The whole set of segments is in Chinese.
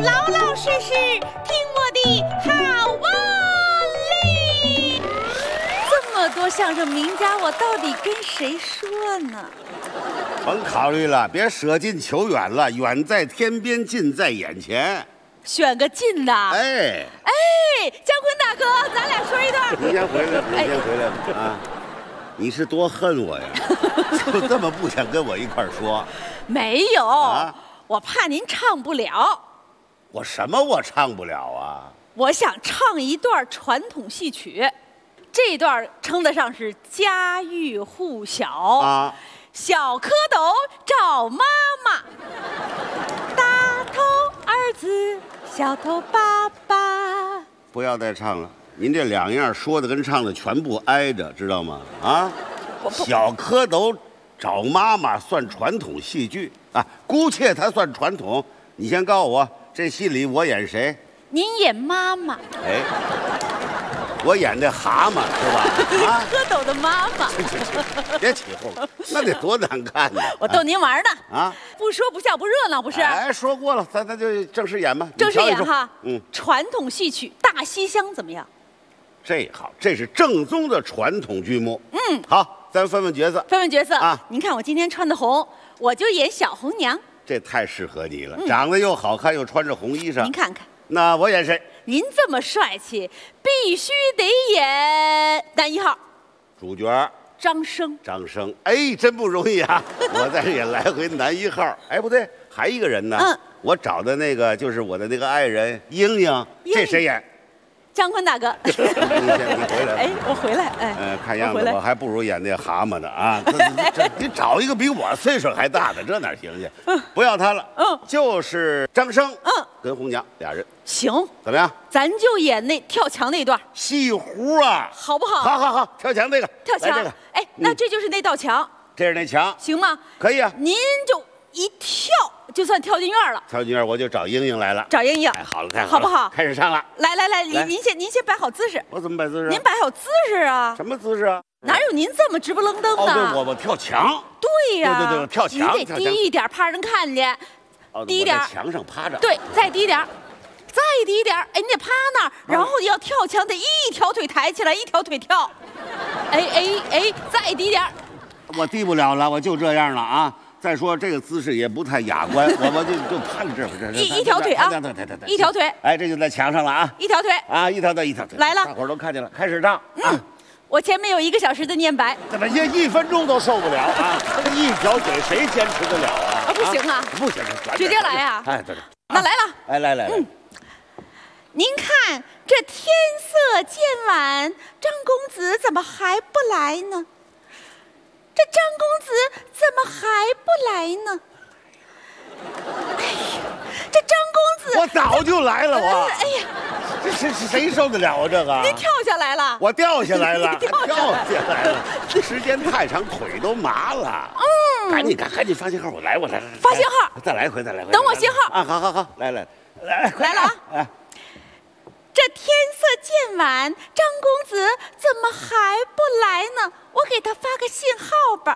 老老实实听我的好话嘞！这么多相声名家，我到底跟谁说呢？ 甭考虑了，别舍近求远了，远在天边，近在眼前。 选个近的。 哎， 姜昆大哥，咱俩说一段。 你先回来，你先回来吧啊！你是多恨我呀？就这么不想跟我一块儿说？ 没有， 啊我怕您唱不了。 我什么我唱不了啊？ 我想唱一段传统戏曲，这段称得上是家喻户晓啊！ 小蝌蚪找妈妈，大头儿子，小头爸爸。 不要再唱了，您这两样说的跟唱的全部挨着，知道吗？啊，小蝌蚪找妈妈算传统戏剧啊，姑且它算传统。你先告诉我，这戏里我演谁？ 您演妈妈， 哎，我演那蛤蟆是吧？啊， 蝌蚪的妈妈。 别起哄了，那得多难看呢！ 我逗您玩呢啊， 不说不笑不热闹，不是？ 哎，说过了，咱就正式演吧。 正式演哈。传统戏曲《大西厢》怎么样？ 这好，这是正宗的传统剧目。好，咱分分角色。 分分角色啊！ 您看我今天穿的红，我就演小红娘。 这太适合你了，长得又好看，又穿着红衣裳。 您看看， 那我演谁？ 您这么帅气，必须得演男一号主角张生。 张生，哎，真不容易啊！我在这也来回男一号。哎，不对，还一个人呢。我找的那个就是我的那个爱人英英，这谁演？ 姜昆大哥。 你回来。 哎，我回来。哎， 看样子我还不如演那蛤蟆呢啊！你找一个比我岁数还大的，这哪行去？不要他了。就是张生。跟红娘俩人。 行， 怎么样？ 咱就演那跳墙那段戏胡啊， 好不好？ 好，跳墙这个， 跳墙。 这个， 哎，那这就是那道墙， 这是那墙， 行吗？ 可以啊。 您就一跳，就算跳进院了。 跳进院我就找英英来了。 找英英。 太好了，太好了， 好不好？ 开始唱了。 来，您先摆好姿势。 我怎么摆姿势？ 您摆好姿势啊。 什么姿势啊？ 哪有您这么直不愣登的？ 对，我跳墙。 对呀。 对，跳墙。 你得低一点，怕人看见。低一点。 在墙上趴着。 对，再低点。再低点，哎，你得趴那儿，然后要跳墙，得一条腿抬起来，一条腿跳。哎，再低点。 我低不了了，我就这样了啊！再说这个姿势也不太雅观，我就趴着这一条腿啊，一条腿。 哎，这就在墙上了啊！ 一条腿啊，一条腿。 来了， 大伙儿都看见了，开始唱啊！ 我前面有1个小时的念白， 怎么1分钟都受不了啊？一条腿谁坚持得了啊？ 不行啊， 不行， 直接来呀！ 哎，对， 那来了， 哎，来。 您看这天色渐晚，张公子怎么还不来呢？这张公子怎么还不来呢？哎呀，这张公子， 我早就来了，我。 哎呀， 这谁受得了啊？这个？ 您跳下来了。 我掉下来了，掉下来了。时间太长，腿都麻了。赶紧发信号，我来。 发信号。 再来回。 等我信号啊！好，来了啊！这天色渐晚，张公子怎么还不来呢？我给他发个信号吧。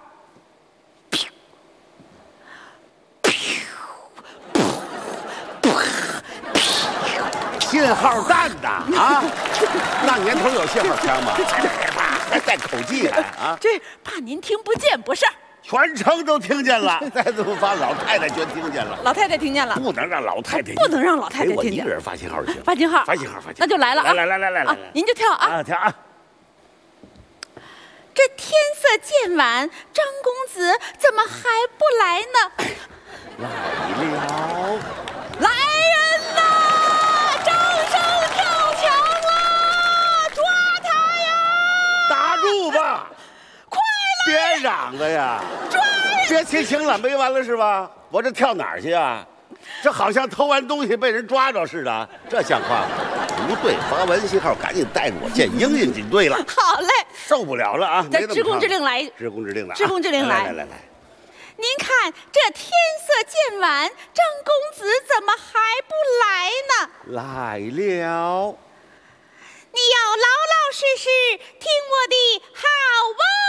信号弹的啊！那年头有信号枪吗？还带口技啊！ 这怕您听不见不是？ 全城都听见了，再这么发，老太太全听见了。 老太太听见了， 不能让老太太， 不能让老太太听见。 我一个人发信号就行。 发信号，那就来了啊！ 来， 您就跳啊！ 跳啊！ 这天色渐晚，张公子怎么还不来呢？来人呐！张生跳墙了，抓他呀！ 打住吧！ 快来！ 别嚷了呀！ 抓呀！ 别提醒了，没完了是吧？我这跳哪儿去啊？这好像偷完东西被人抓着似的，这像话吗？不对，发完信号赶紧带着我见英英进队了。 好嘞， 受不了了啊！ 咱知公知令来， 知公知令来， 知公知令来。 来。 您看这天色渐晚，张公子怎么还不来呢？ 来了。 你要老老实实听我的好话。